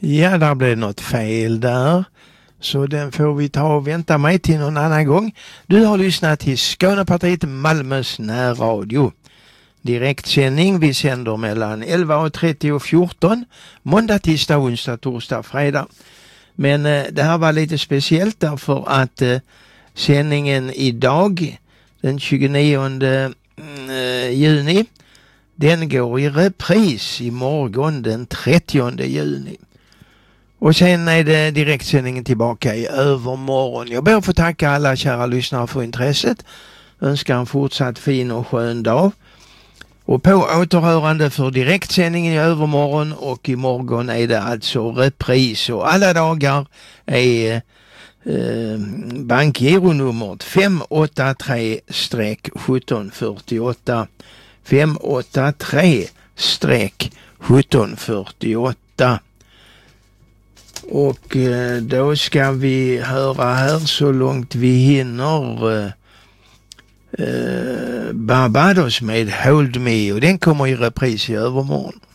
Ja, där blev något fel där. Så den får vi ta och vänta med till någon annan gång. Du har lyssnat till Skånepartiet Malmös närradio. Direktsändning, vi sänder mellan 11.30 och 14. Måndag, tisdag, onsdag, torsdag, fredag. Men det här var lite speciellt därför att sändningen idag, den 29 juni, den går i repris imorgon den 30 juni. Och sen är det direktsändningen tillbaka i övermorgon. Jag ber att få tacka alla kära lyssnare för intresset. Önskar en fortsatt fin och skön dag. Och på återhörande för direktsändningen i övermorgon, och imorgon är det alltså repris. Och alla dagar är bankgironumret 583-1748. 583-1748. Och då ska vi höra här så långt vi hinner Barbados med Hold Me, och den kommer i repris i övermorgon.